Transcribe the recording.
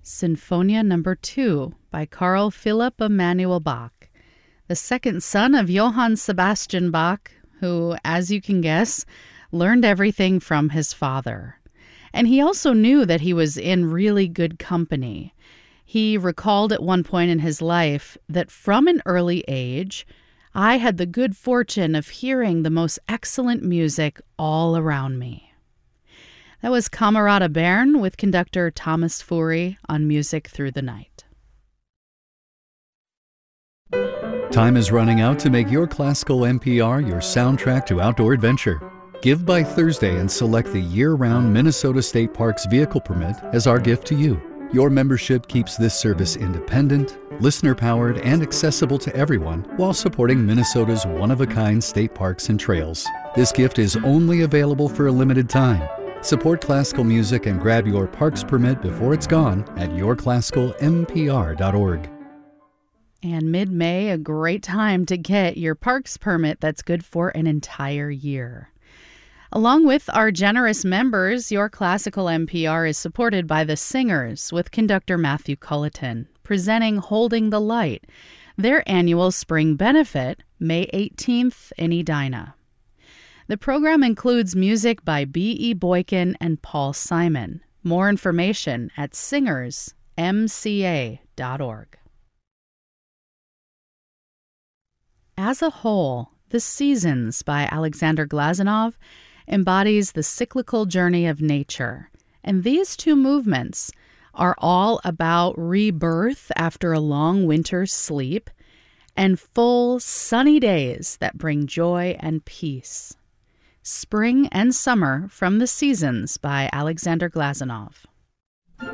Sinfonia No. 2 by Carl Philipp Emanuel Bach, the second son of Johann Sebastian Bach, who, as you can guess, learned everything from his father. And he also knew that he was in really good company. He recalled at one point in his life that from an early age, I had the good fortune of hearing the most excellent music all around me. That was Camerata Bern with conductor Thomas Fury on Music Through the Night. Time is running out to make your classical NPR your soundtrack to outdoor adventure. Give by Thursday and select the year-round Minnesota State Parks vehicle permit as our gift to you. Your membership keeps this service independent, listener-powered, and accessible to everyone while supporting Minnesota's one-of-a-kind state parks and trails. This gift is only available for a limited time. Support classical music and grab your parks permit before it's gone at yourclassicalmpr.org. And mid-May, a great time to get your parks permit that's good for an entire year. Along with our generous members, Your Classical NPR is supported by the Singers with conductor Matthew Culleton, presenting Holding the Light, their annual spring benefit, May 18th in Edina. The program includes music by B.E. Boykin and Paul Simon. More information at singersmca.org. As a whole, The Seasons by Alexander Glazunov embodies the cyclical journey of nature, and these two movements are all about rebirth after a long winter's sleep and full sunny days that bring joy and peace. Spring and Summer from The Seasons by Alexander Glazunov.